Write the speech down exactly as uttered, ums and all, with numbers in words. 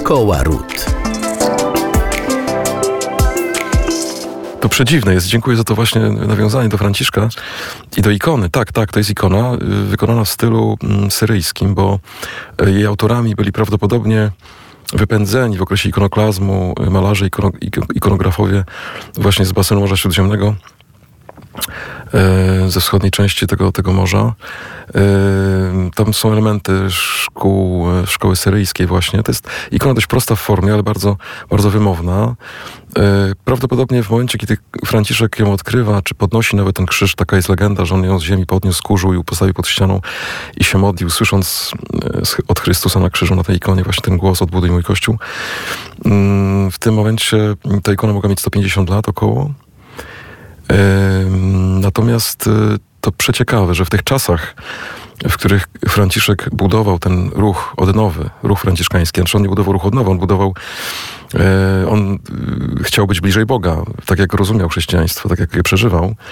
Koła Ród. To przedziwne jest. Dziękuję za to właśnie nawiązanie do Franciszka i do ikony. Tak, tak, to jest ikona wykonana w stylu syryjskim, bo jej autorami byli prawdopodobnie wypędzeni w okresie ikonoklazmu malarze, ikono, ikonografowie właśnie z basenu Morza Śródziemnego, ze wschodniej części tego, tego morza. Tam są elementy szkół, szkoły syryjskiej właśnie. To jest ikona dość prosta w formie, ale bardzo, bardzo wymowna. Prawdopodobnie w momencie, kiedy Franciszek ją odkrywa, czy podnosi nawet ten krzyż, taka jest legenda, że on ją z ziemi podniósł, skurzył i postawił pod ścianą i się modlił, słysząc od Chrystusa na krzyżu, na tej ikonie właśnie ten głos: odbuduj mój Kościół. W tym momencie ta ikona mogła mieć sto pięćdziesiąt lat około. Natomiast to przeciekawe, że w tych czasach, w których Franciszek budował ten ruch odnowy, ruch franciszkański, znaczy on nie budował ruchu odnowy, on budował, on chciał być bliżej Boga, tak jak rozumiał chrześcijaństwo, tak jak je przeżywał.